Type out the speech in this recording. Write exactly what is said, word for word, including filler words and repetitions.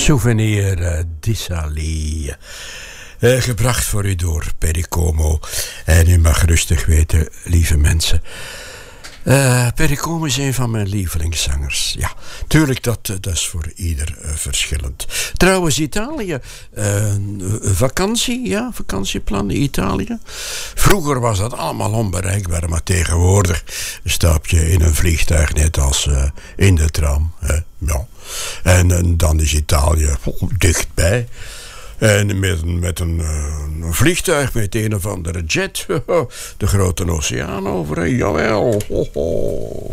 Souvenir uh, d'Italie. Uh, gebracht voor u door Perry Como. En u mag rustig weten, lieve mensen. Uh, Perry Como is een van mijn lievelingszangers. Ja, tuurlijk, dat, dat is voor ieder uh, verschillend. Trouwens, Italië. Uh, vakantie, ja, vakantieplan Italië. Vroeger was dat allemaal onbereikbaar, maar tegenwoordig stap je in een vliegtuig net als uh, in de tram. Uh, ja. En, en dan is Italië oh, dichtbij. En met, met een, een vliegtuig met een of andere jet. De grote oceaan over. Jawel. Ho, ho.